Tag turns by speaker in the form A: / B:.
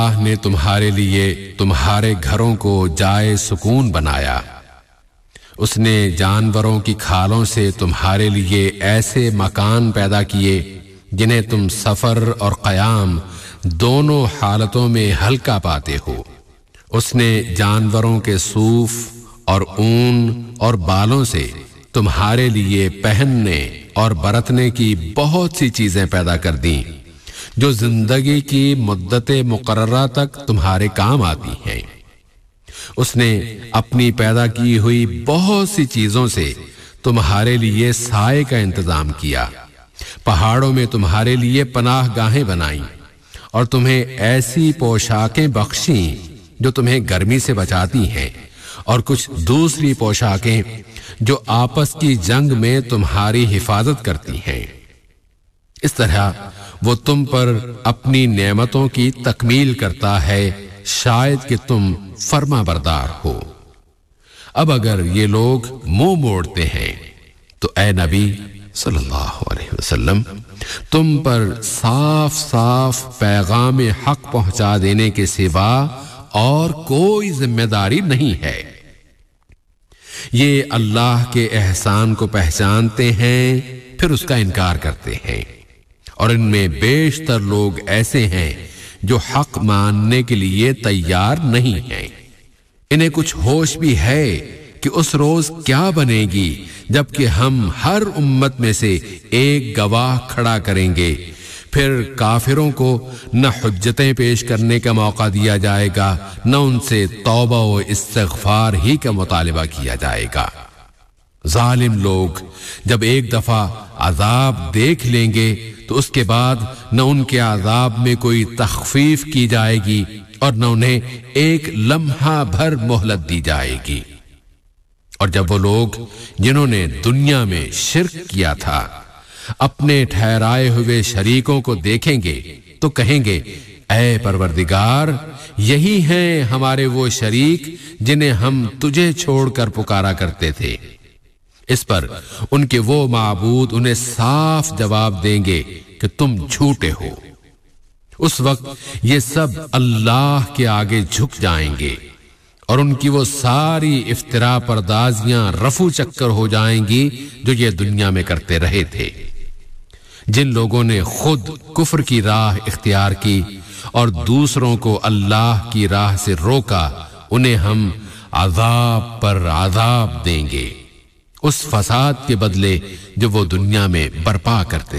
A: اللہ نے تمہارے لیے تمہارے گھروں کو جائے سکون بنایا۔ اس نے جانوروں کی کھالوں سے تمہارے لیے ایسے مکان پیدا کیے جنہیں تم سفر اور قیام دونوں حالتوں میں ہلکا پاتے ہو۔ اس نے جانوروں کے صوف اور اون اور بالوں سے تمہارے لیے پہننے اور برتنے کی بہت سی چیزیں پیدا کر دیں جو زندگی کی مدت مقررہ تک تمہارے کام آتی ہیں۔ اس نے اپنی پیدا کی ہوئی بہت سی چیزوں سے تمہارے لیے سائے کا انتظام کیا، پہاڑوں میں تمہارے لیے پناہ گاہیں بنائیں اور تمہیں ایسی پوشاکیں بخشیں جو تمہیں گرمی سے بچاتی ہیں، اور کچھ دوسری پوشاکیں جو آپس کی جنگ میں تمہاری حفاظت کرتی ہیں۔ اس طرح وہ تم پر اپنی نعمتوں کی تکمیل کرتا ہے، شاید کہ تم فرما بردار ہو۔ اب اگر یہ لوگ منہ موڑتے ہیں تو اے نبی صلی اللہ علیہ وسلم، تم پر صاف صاف پیغام حق پہنچا دینے کے سوا اور کوئی ذمہ داری نہیں ہے۔ یہ اللہ کے احسان کو پہچانتے ہیں پھر اس کا انکار کرتے ہیں، اور ان میں بیشتر لوگ ایسے ہیں جو حق ماننے کے لیے تیار نہیں ہیں۔ انہیں کچھ ہوش بھی ہے کہ اس روز کیا بنے گی جبکہ ہم ہر امت میں سے ایک گواہ کھڑا کریں گے، پھر کافروں کو نہ حجتیں پیش کرنے کا موقع دیا جائے گا، نہ ان سے توبہ و استغفار ہی کا مطالبہ کیا جائے گا۔ ظالم لوگ جب ایک دفعہ عذاب دیکھ لیں گے تو اس کے بعد نہ ان کے عذاب میں کوئی تخفیف کی جائے گی اور نہ انہیں ایک لمحہ بھر مہلت دی جائے گی۔ اور جب وہ لوگ جنہوں نے دنیا میں شرک کیا تھا اپنے ٹھہرائے ہوئے شریکوں کو دیکھیں گے تو کہیں گے، اے پروردگار، یہی ہیں ہمارے وہ شریک جنہیں ہم تجھے چھوڑ کر پکارا کرتے تھے۔ اس پر ان کے وہ معبود انہیں صاف جواب دیں گے کہ تم جھوٹے ہو۔ اس وقت یہ سب اللہ کے آگے جھک جائیں گے اور ان کی وہ ساری افترا پردازیاں رفو چکر ہو جائیں گی جو یہ دنیا میں کرتے رہے تھے۔ جن لوگوں نے خود کفر کی راہ اختیار کی اور دوسروں کو اللہ کی راہ سے روکا، انہیں ہم عذاب پر عذاب دیں گے، اس فساد کے بدلے جو وہ دنیا میں برپا کرتے